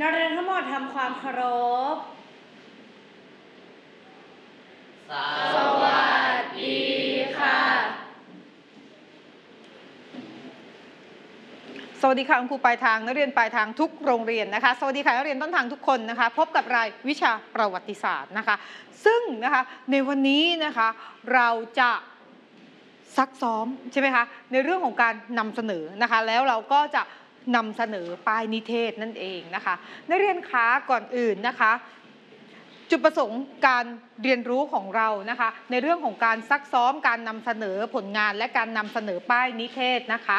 นักเรียนทั้งหมดทำความเคารพสวัสดีค่ะสวัสดีค่ะคุณครูปลายทางนักเรียนปลายทางทุกโรงเรียนนะคะสวัสดีค่ะนักเรียนต้นทางทุกคนนะคะพบกับรายวิชาประวัติศาสตร์นะคะซึ่งนะคะในวันนี้นะคะเราจะซักซ้อมใช่ไหมคะในเรื่องของการนำเสนอนะคะแล้วเราก็จะนำเสนอป้ายนิเทศนั่นเองนะคะนักเรียนคะก่อนอื่นนะคะจุดประสงค์การเรียนรู้ของเรานะคะในเรื่องของการซักซ้อมการนำเสนอผลงานและการนำเสนอป้ายนิเทศนะคะ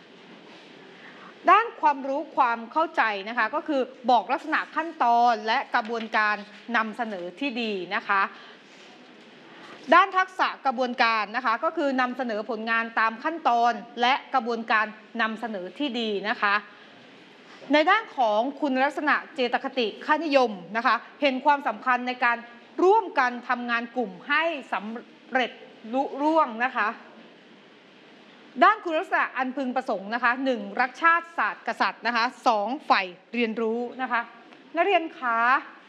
ด้านความรู้ความเข้าใจนะคะก็คือบอกลักษณะขั้นตอนและกระบวนการนำเสนอที่ดีนะคะด้านทักษะกระบวนการนะคะก็คือนำเสนอผลงานตามขั้นตอนและกระบวนการนำเสนอที่ดีนะคะในด้านของคุณลักษณะเจตคติค่านิยมนะคะเห็นความสำคัญในการร่วมกันทำงานกลุ่มให้สำเร็จลุล่วงนะคะด้านคุณลักษณะอันพึงประสงค์นะคะ1รักชาติศาสตร์กษัตริย์นะคะ2ใฝ่เรียนรู้นะคะนักเรียนคะ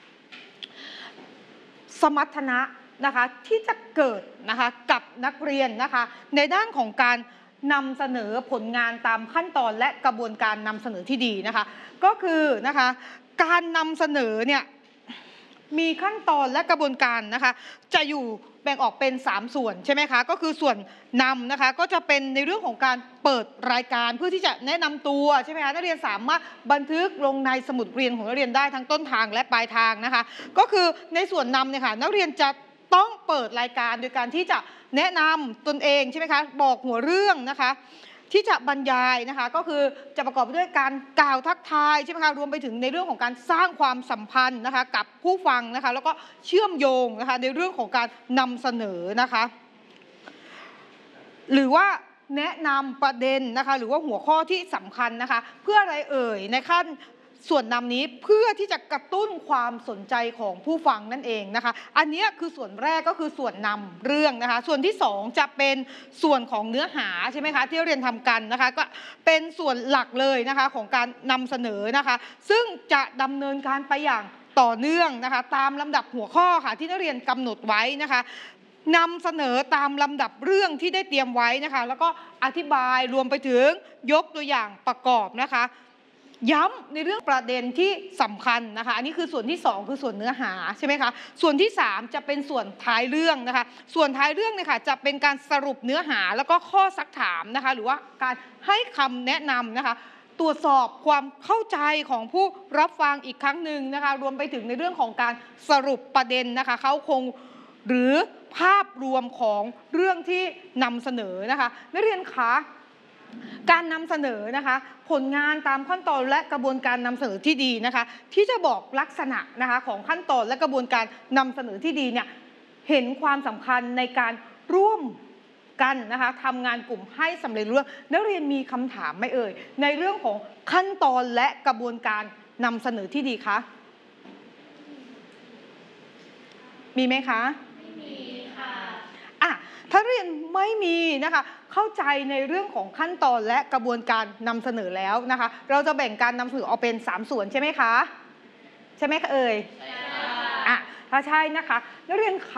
สมรรถนะนะคะที่จะเกิดนะคะกับนักเรียนนะคะในด้านของการนำเสนอผลงานตามขั้นตอนและกระบวนการนำเสนอที่ดีนะคะก็คือนะคะการนำเสนอเนี่ยมีขั้นตอนและกระบวนการนะคะจะอยู่แบ่งออกเป็น3ส่วนใช่ไหมคะก็คือส่วนนำนะคะก็จะเป็นในเรื่องของการเปิดรายการเพื่อที่จะแนะนำตัวใช่ไหมคะนักเรียนสามารถบันทึกลงในสมุดเรียนของนักเรียนได้ทั้งต้นทางและปลายทางนะคะก็คือในส่วนนำเนี่ยค่ะนักเรียนจะต้องเปิดรายการโดยการที่จะแนะนำตนเองใช่ไหมคะบอกหัวเรื่องนะคะที่จะบรรยายนะคะก็คือจะประกอบไปด้วยการกล่าวทักทายใช่ไหมคะรวมไปถึงในเรื่องของการสร้างความสัมพันธ์นะคะกับผู้ฟังนะคะแล้วก็เชื่อมโยงนะคะในเรื่องของการนำเสนอนะคะหรือว่าแนะนำประเด็นนะคะหรือว่าหัวข้อที่สำคัญนะคะเพื่ออะไรเอ่ยในขั้นส่วนนำนี้เพื่อที่จะกระตุ้นความสนใจของผู้ฟังนั่นเองนะคะอันนี้คือส่วนแรกก็คือส่วนนำเรื่องนะคะส่วนที่2จะเป็นส่วนของเนื้อหาใช่ไหมคะที่เรียนทำกันนะคะก็เป็นส่วนหลักเลยนะคะของการนำเสนอนะคะซึ่งจะดำเนินการไปอย่างต่อเนื่องนะคะตามลำดับหัวข้อค่ะที่นักเรียนกำหนดไว้นะคะนำเสนอตามลำดับเรื่องที่ได้เตรียมไว้นะคะแล้วก็อธิบายรวมไปถึงยกตัวอย่างประกอบนะคะย้ำในเรื่องประเด็นที่สำคัญนะคะอันนี้คือส่วนที่2คือส่วนเนื้อหาใช่ไหมคะส่วนที่3จะเป็นส่วนท้ายเรื่องนะคะส่วนท้ายเรื่องเนี่ยค่ะจะเป็นการสรุปเนื้อหาแล้วก็ข้อซักถามนะคะหรือว่าการให้คำแนะนำนะคะตรวจสอบความเข้าใจของผู้รับฟังอีกครั้งหนึ่งนะคะรวมไปถึงในเรื่องของการสรุปประเด็นนะคะเขาคงหรือภาพรวมของเรื่องที่นำเสนอนะคะนักเรียนคะการนำเสนอนะคะผลงานตามขั้นตอนและกระบวนการนำเสนอที่ดีนะคะที่จะบอกลักษณะนะคะของขั้นตอนและกระบวนการนำเสนอที่ดีเนี่ยเห็นความสำคัญในการร่วมกันนะคะทำงานกลุ่มให้สำเร็จรุ่งเรืองนักเรียนมีคำถามไหมเอ่ยในเรื่องของขั้นตอนและกระบวนการนำเสนอที่ดีคะมีไหมคะไม่มีค่ะถ้าเรียนไม่มีนะคะเข้าใจในเรื่องของขั้นตอนและกระบวนการนำเสนอแล้วนะคะเราจะแบ่งการนำเสนอออกเป็น3ส่วนใช่ไหมคะใช่ไหมคะเอ่ยใช่ค่ะถ้าใช่นะคะนักเรียน